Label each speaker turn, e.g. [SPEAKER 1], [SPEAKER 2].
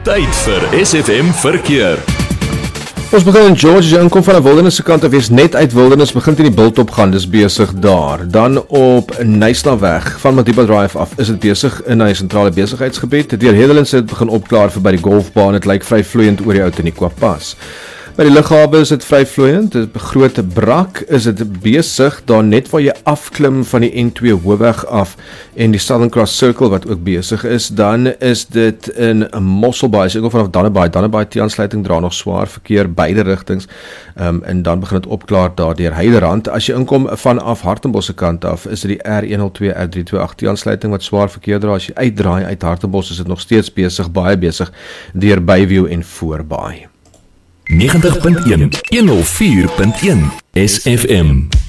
[SPEAKER 1] Tyd vir SFM Verkeer.
[SPEAKER 2] Ons begin in George, as jy inkom van die Wildernis se kant af, is net uit Wildernis, begin in die Bultop gaan, dis besig daar. Dan op Nysnaweg, van Madiba Drive af, is dit besig in die sentrale besigheidsgebied. Deur Hedelands het begin opklaar vir by die golfbaan, het lyk vry vloeiend oor die Outeniqua pas. By die lughawe is dit vry vloeiend, die groot brak is dit besig, daar net waar jy afklim van die N2 hoofweg af en die Southern Cross Circle wat ook besig is, dan is dit in Mosselbaai, as jy kom vanaf Dannebaai T-aansluiting dra nog swaar verkeer, beide rigtings, en dan begin dit opklaar daar deur Heiderand. As jy inkom vanaf Hartenbos se kant af, is dit die R102, R328 T-aansluiting wat swaar verkeer dra, as jy uitdraai uit Hartenbos is dit nog steeds besig, baie besig, deur Byview en Voorbaai.
[SPEAKER 1] 90.1 104.1 SFM